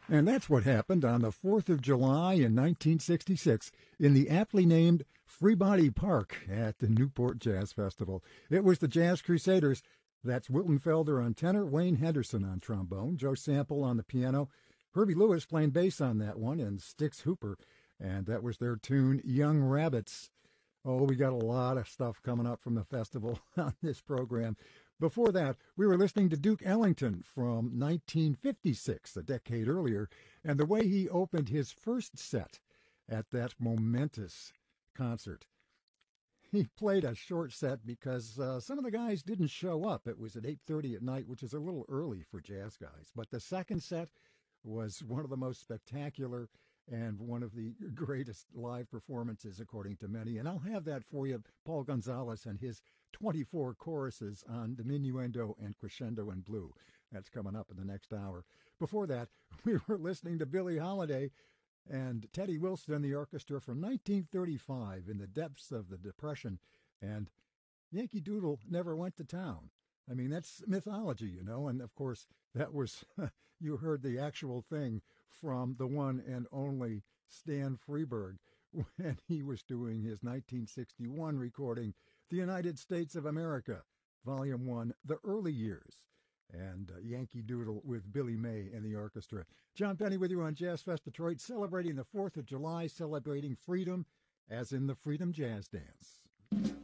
And that's what happened on the 4th of July in 1966 in the aptly named Freebody Park at the Newport Jazz Festival. It was the Jazz Crusaders. That's Wilton Felder on tenor, Wayne Henderson on trombone, Joe Sample on the piano, Herbie Lewis playing bass on that one, and Stix Hooper. And that was their tune, Young Rabbits. Oh, we got a lot of stuff coming up from the festival on this program. Before that, we were listening to Duke Ellington from 1956, a decade earlier, and the way he opened his first set at that momentous concert. He played a short set because some of the guys didn't show up. It was at 8:30 at night, which is a little early for jazz guys. But the second set was one of the most spectacular and one of the greatest live performances, according to many. And I'll have that for you, Paul Gonzalez and his 24 choruses on Diminuendo and Crescendo and Blue. That's coming up in the next hour. Before that, we were listening to Billie Holiday and Teddy Wilson and the orchestra from 1935 in the depths of the Depression. And Yankee Doodle never went to town. I mean, that's mythology, you know. And, of course, that was, you heard the actual thing from the one and only Stan Freberg when he was doing his 1961 recording, The United States of America, Volume 1, The Early Years, and Yankee Doodle with Billy May and the orchestra. John Penny with you on Jazz Fest Detroit, celebrating the 4th of July, celebrating freedom, as in the Freedom Jazz Dance.